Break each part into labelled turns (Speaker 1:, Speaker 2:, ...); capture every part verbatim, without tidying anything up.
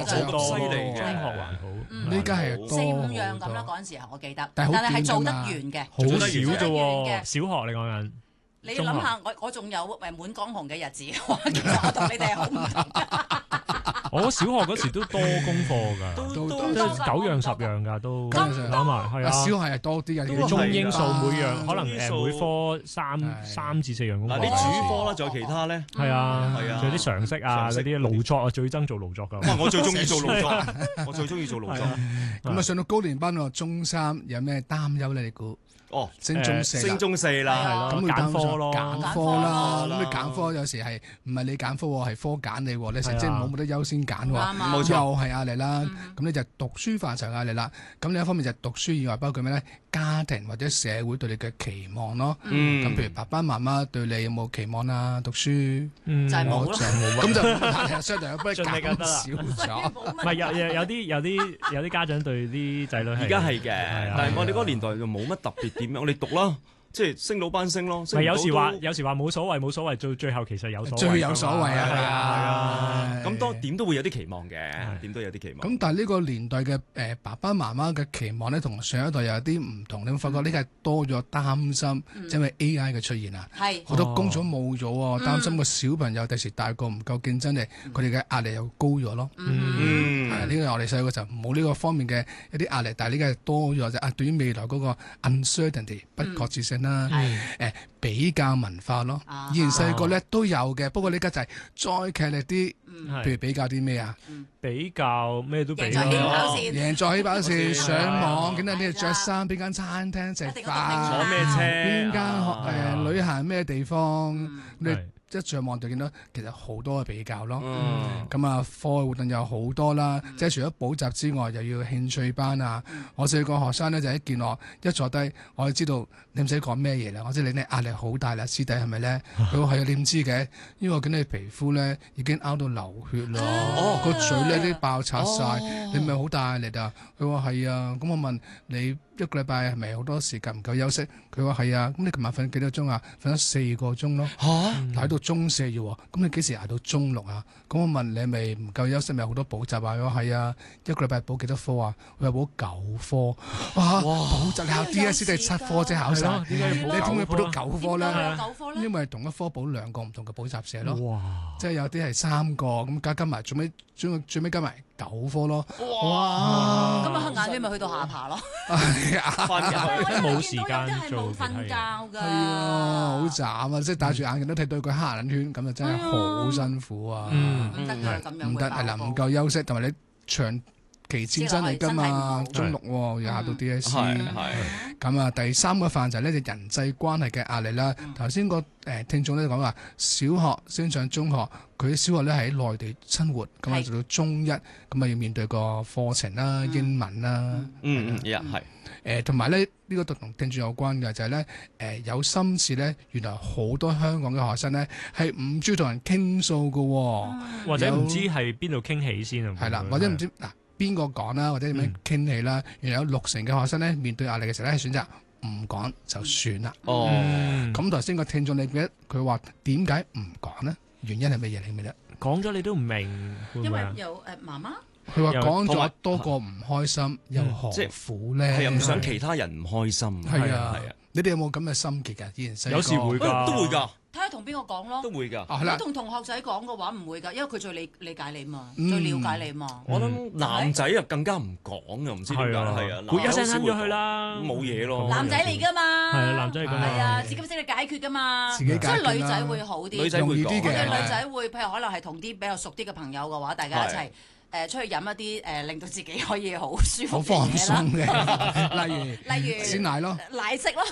Speaker 1: 多，
Speaker 2: 犀利嘅
Speaker 1: 中學還好，
Speaker 3: 呢家係
Speaker 4: 四五樣咁啦，嗰陣時候我記得，但
Speaker 3: 但係好
Speaker 4: 係係做得
Speaker 3: 短㗎嘛
Speaker 4: 完嘅，
Speaker 1: 好少
Speaker 4: 做得
Speaker 1: 啫喎。
Speaker 4: 完嘅
Speaker 1: 小學你講緊，
Speaker 4: 你要諗下，我我仲有誒滿江紅嘅日子，哇！其實我同你哋係好唔同。
Speaker 1: 我小學嗰時都多功課㗎，
Speaker 2: 都
Speaker 3: 都
Speaker 2: 都
Speaker 1: 都九樣十樣㗎，都
Speaker 3: 咁多
Speaker 1: 諗埋係啊。
Speaker 3: 小學係多啲嘅，
Speaker 2: 都
Speaker 3: 呢啲
Speaker 1: 中英數
Speaker 3: 啊
Speaker 1: 每樣可能誒
Speaker 2: 中英數
Speaker 1: 每科三
Speaker 3: 係
Speaker 1: 三至四樣功課。
Speaker 2: 嗱，你主科啦，仲有其他咧？
Speaker 1: 係啊，
Speaker 2: 係啊
Speaker 1: 仲有啲常識啊，
Speaker 2: 常識
Speaker 1: 嗰啲勞作啊，最憎做勞作㗎。
Speaker 2: 哇！我最中意做勞作，我最中意做勞作。
Speaker 3: 咁啊，上到高年班喎，中三有咩擔憂咧？你估
Speaker 2: 哦，
Speaker 3: 升中四啦
Speaker 2: 升中四啦，
Speaker 4: 係啊
Speaker 3: 咁會
Speaker 1: 揀科咯
Speaker 3: 揀科啦，
Speaker 2: 揀科
Speaker 3: 咁你揀科有時係唔係你揀科喎，係科揀你喎，你成績
Speaker 1: 係啊
Speaker 3: 冇冇得優先揀喎，
Speaker 4: 啱啊
Speaker 2: 冇錯
Speaker 3: 又係壓力啦。
Speaker 4: 嗯
Speaker 3: 咁你就讀書範疇壓力啦。咁另一方面就係讀書以外，包括咩咧？家庭或者社會對你嘅期望咯。
Speaker 2: 嗯，
Speaker 3: 咁譬如爸爸媽媽對你有冇期望啊？讀書
Speaker 1: 嗯
Speaker 4: 就係冇咯
Speaker 3: 我就冇，咁就壓力相對有幫你
Speaker 1: 盡力就
Speaker 3: 減
Speaker 1: 得啦
Speaker 3: 少咗。
Speaker 1: 唔係有有有啲有啲有啲家長對啲仔女係
Speaker 2: 而家係嘅，
Speaker 1: 係啊
Speaker 2: 但係我哋嗰個年代就冇乜特別點樣，我哋讀啦，即係升到班升咯。
Speaker 1: 咪有時話
Speaker 2: 升唔到都
Speaker 1: 有時話冇所謂冇所謂，到最後其實有所謂㗎嘛，
Speaker 3: 最有所謂啊
Speaker 1: 係
Speaker 3: 係啊
Speaker 1: 啊，
Speaker 2: 咁多點都會有啲期望嘅，
Speaker 1: 係
Speaker 2: 點都有啲期望。
Speaker 3: 咁但係呢個年代嘅誒、呃爸爸媽媽嘅期望咧，同上一代又有啲唔同。你會發覺呢個係多咗擔心，
Speaker 4: 嗯
Speaker 3: 因為 A I 嘅出現啊，
Speaker 4: 係
Speaker 3: 好多工種冇咗喎，
Speaker 4: 嗯
Speaker 3: 擔心個小朋友第時大個唔夠競爭力，佢哋嘅壓力又高咗咯。
Speaker 2: 嗯，
Speaker 3: 係呢個我哋細個就冇呢個方面嘅一啲壓力，但係呢個係多咗就啊，對於未來嗰個 uncertainty 不確切性啦，
Speaker 4: 係
Speaker 3: 誒、比較文化咯。
Speaker 4: 啊
Speaker 3: 以前細個咧都有嘅，不過呢家就係再劇烈啲，
Speaker 4: 嗯
Speaker 1: 係
Speaker 3: 譬如比較啲咩啊？
Speaker 1: 比較咩都比
Speaker 4: 贏在起跑
Speaker 1: 咯。
Speaker 4: 線，
Speaker 3: 贏在起跑線，
Speaker 2: 係
Speaker 3: 上網見到你哋
Speaker 4: 係啦
Speaker 3: 着衫，邊間餐廳食
Speaker 4: 一定要
Speaker 3: 飯，
Speaker 2: 坐咩車？
Speaker 3: 邊間
Speaker 2: 啊
Speaker 3: 學誒旅行咩地方，
Speaker 4: 嗯
Speaker 3: 你
Speaker 1: 係
Speaker 3: 一上網就見到其實好多嘅比較咯。
Speaker 2: 嗯，
Speaker 3: 咁啊，課外活動有好多啦，即係除咗補習之外，又要興趣班啊。我細個學生咧就一見我一坐低，我就知道你唔使講咩嘢啦。我知你咧壓力好大啦，師弟係咪咧？佢話係啊，你唔知嘅，因為我見你皮膚咧已經拗到流血啦，
Speaker 2: 哦
Speaker 3: 個嘴咧啲爆拆晒，
Speaker 2: 哦
Speaker 3: 你咪好大壓力啊？佢話係啊，咁我問你一個禮拜係咪好多時間唔夠休息？佢話係啊，咁你琴晚瞓幾多鐘啊？瞓咗四個鐘咯。
Speaker 2: 嚇，
Speaker 3: 睇到中四啫喎，咁你幾時捱到中六啊？咁我問你係咪唔夠休息，咪好多補習啊？佢話係啊，一個禮拜補幾多科啊？佢話補九科，哇！補習你考 D S E 第七科啫考晒，
Speaker 1: 係咯點解要補
Speaker 3: 你點會補到九科
Speaker 4: 點解
Speaker 3: 咧？
Speaker 4: 有九科咧？
Speaker 3: 因為同一科補兩個唔同嘅補習社咯，
Speaker 1: 哇！
Speaker 3: 即係有啲係三個，咁加加埋最尾最最尾加埋九科咯。
Speaker 2: 哇！
Speaker 4: 咁啊，黑眼圈咪去到下巴咯。
Speaker 3: 係啊，
Speaker 2: 翻入去
Speaker 1: 都冇時間
Speaker 4: 有啲係冇瞓
Speaker 1: 做其他嘢
Speaker 4: 覺㗎。
Speaker 3: 係啊，好慘啊！即係戴住眼鏡都睇到佢黑眼圈，咁就真係好辛苦啊！
Speaker 1: 嗯
Speaker 4: 唔得㗎，咁樣
Speaker 3: 唔得係啦，唔夠休息，同埋你長期戰爭嚟㗎嘛，中六喎，又下到 D S E，
Speaker 2: 係係
Speaker 3: 咁啊，第三個範疇咧就人際關係嘅壓力啦。
Speaker 4: 嗯
Speaker 3: 頭先個誒聽眾咧講話，小學升上中學，佢小學咧喺內地生活，咁啊
Speaker 4: 係
Speaker 3: 做到中一，咁啊要面對個課程啦、英文啦，
Speaker 2: 嗯嗯，一係
Speaker 3: 誒同埋咧呢個同聽眾有關嘅就係咧誒有心事咧，原來好多香港嘅學生咧係唔中意同人傾訴㗎喎。
Speaker 1: 或者唔知係邊度傾起先啊？
Speaker 3: 係啦，或者唔知嗱邊個講啦，或者點樣傾起啦。原來有六成嘅學生咧，面對壓力嘅時候咧，係選擇唔講就算啦。
Speaker 2: 哦，
Speaker 1: 嗯
Speaker 3: 咁頭先個聽眾你記得佢話點解唔講呢？原因係乜嘢？你記唔記得？
Speaker 1: 講咗你都唔明，會唔
Speaker 4: 因
Speaker 1: 會啊？
Speaker 4: 為有誒媽媽。
Speaker 3: 佢話講咗
Speaker 2: 同埋
Speaker 3: 多過唔開心，又何
Speaker 2: 即係
Speaker 3: 苦咧？
Speaker 2: 係又唔想其他人唔開心。
Speaker 3: 係啊
Speaker 2: 係啊，
Speaker 3: 你哋有冇咁嘅心結㗎？以前細個
Speaker 1: 有時會㗎，
Speaker 2: 都會㗎，
Speaker 4: 睇下同邊個講咯。
Speaker 2: 都會㗎。
Speaker 3: 啊，係啦，
Speaker 4: 如果同同學仔講嘅話唔會㗎，因為佢最理理解你嘛，
Speaker 3: 嗯
Speaker 4: 最了解你嘛。
Speaker 2: 我諗男仔啊更加唔講啊，唔知點解啦，係啊，
Speaker 1: 會一聲
Speaker 2: 男仔
Speaker 1: 吞咗佢啦，
Speaker 2: 冇嘢咯。
Speaker 4: 男仔嚟㗎嘛。
Speaker 1: 係啊，男仔嚟㗎嘛。
Speaker 4: 係啊，自己識得解決㗎嘛。
Speaker 3: 自己解決啦
Speaker 4: 所以女仔會好啲。
Speaker 2: 女仔會講
Speaker 3: 容易啲嘅
Speaker 4: 我哋女仔會，譬如可能係同啲比較熟啲嘅朋友嘅話，大家一齊誒出去飲一啲誒，令到自己可以好舒服
Speaker 3: 好放
Speaker 4: 嘅嘢啦。
Speaker 3: 鬆嘅，例如
Speaker 4: 例如
Speaker 3: 鮮奶咯，
Speaker 4: 奶昔咯，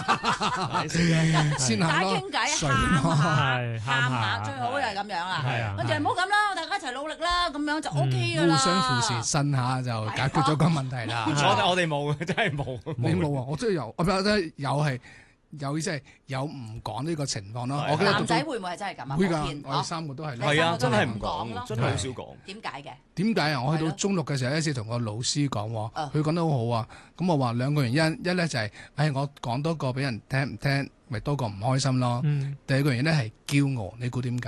Speaker 3: 鮮奶咯，
Speaker 4: 大家傾偈
Speaker 3: 水
Speaker 4: 喊
Speaker 3: 咯，
Speaker 4: 下
Speaker 1: 係
Speaker 4: 喊下，
Speaker 1: 喊下
Speaker 4: 最好就係咁樣啦。
Speaker 1: 係啊
Speaker 4: 跟住唔好咁啦，大家一齊努力啦，咁樣就 O K 㗎啦。
Speaker 3: 互相扶持，呻下就解決咗個問題啦。
Speaker 2: 我哋我哋冇，真係冇。
Speaker 3: 你冇啊？我真係有，我覺得有係有即係有唔講呢個情況咯。我記得
Speaker 4: 男仔
Speaker 3: 讀到
Speaker 4: 會唔會係真係咁啊？
Speaker 3: 會
Speaker 4: 普遍
Speaker 3: 㗎，我哋三個都係咯。
Speaker 2: 係啊，真係唔
Speaker 4: 唔講咯
Speaker 2: 講，真係好少講。
Speaker 4: 點解嘅？
Speaker 3: 點解啊？我去到
Speaker 4: 係咯
Speaker 3: 中六嘅時候，一次同個老師講喎，
Speaker 4: 啊
Speaker 3: 佢講得好好啊。咁我話兩個原因，一咧就係，誒我講多個俾人聽唔聽，咪多個唔開心咯。
Speaker 1: 嗯，
Speaker 3: 第二個原因咧係驕傲，你估點解啊？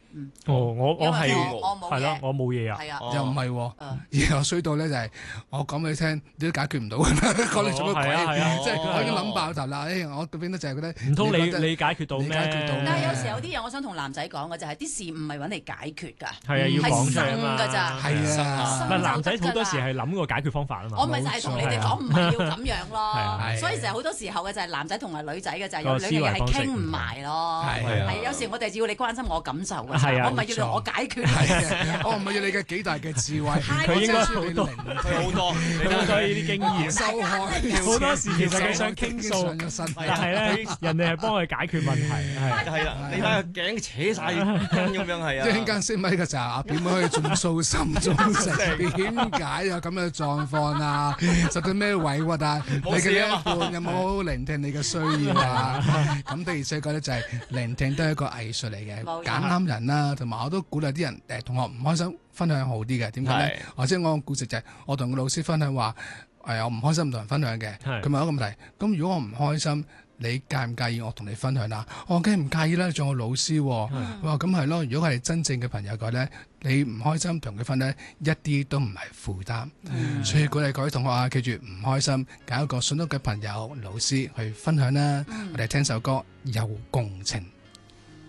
Speaker 1: 哦，我我係
Speaker 4: 因為我我冇
Speaker 1: 係咯，
Speaker 4: 嘢，
Speaker 1: 我冇嘢啊。
Speaker 4: 係啊，
Speaker 2: 哦
Speaker 3: 又唔係喎，
Speaker 4: 誒
Speaker 3: 然後衰到咧就係我講俾你聽，你都解決唔到㗎啦，講你做乜鬼？
Speaker 1: 係啊係啊
Speaker 3: 即係
Speaker 2: 哦
Speaker 3: 我已經諗爆頭啦。誒，我嗰邊咧就係覺得
Speaker 1: 唔通你
Speaker 3: 覺得
Speaker 1: 你解決到咩？
Speaker 3: 你解決到咩
Speaker 4: 但係有時有啲嘢我想同男仔講嘅就係啲事唔係揾你解決㗎，
Speaker 1: 係啊，要講出嚟啊嘛。
Speaker 4: 係生㗎咋
Speaker 3: 係啊
Speaker 4: 生
Speaker 1: 唔係男仔
Speaker 4: 就得㗎
Speaker 1: 好多時
Speaker 4: 啦
Speaker 1: 係諗個解決方法啊嘛。
Speaker 4: 我咪就係同你哋講，唔係要咁樣
Speaker 1: 係啊
Speaker 4: 咯。
Speaker 3: 係
Speaker 4: 所以成日好多時候嘅就係男仔同埋女仔嘅就係有
Speaker 1: 個
Speaker 4: 兩樣嘢係
Speaker 1: 思維方式
Speaker 4: 傾唔埋咯。
Speaker 3: 係
Speaker 2: 係啊
Speaker 4: 係有時我哋要你關心我感受㗎
Speaker 1: 係啊
Speaker 4: 咋，我唔係要你我解決你嘅事
Speaker 3: 係啊，
Speaker 4: 啊。
Speaker 3: 我唔係要你嘅幾大嘅智慧，
Speaker 4: 佢
Speaker 1: 應該
Speaker 3: 我
Speaker 1: 好多
Speaker 3: 只係要你
Speaker 2: 佢好多，你
Speaker 1: 好多
Speaker 2: 睇佢
Speaker 1: 呢啲經驗。
Speaker 3: 收開，
Speaker 1: 好多時其實佢想傾訴
Speaker 3: 上咗身，
Speaker 1: 但係咧，人哋係幫佢解決問題，係
Speaker 2: 係啦，你睇下頸扯晒筋咁樣係啊，
Speaker 3: 即係陣間識咪嘅時候，阿表妹可以中蘇心中食，點解有咁嘅狀況啊？受到咩委屈啊？你
Speaker 2: 冇
Speaker 3: 嘅另
Speaker 2: 事啊嘛
Speaker 3: 一半有冇聆聽你嘅需要啊？咁的而且確咧就係聆聽都係一個藝術嚟嘅，
Speaker 4: 冇錯
Speaker 3: 揀啱人啦，同埋我都鼓勵啲人誒同學唔開心分享好啲嘅，點解咧？或者我個故事就係我同個老師分享話，誒我唔開心唔同人分享嘅，
Speaker 1: 係
Speaker 3: 佢問一個問題，咁如果我唔開心，你介唔介意我同你分享啊？我梗係唔介意啦，你做我老師喎。我話咁係咯，如果佢係真正嘅朋友嘅話咧，你唔開心同佢分享，一啲都唔係負擔。所以鼓勵各位同學啊，記住唔開心，揀一個信得嘅朋友、老師去分享啦。我哋聽首歌，有共情。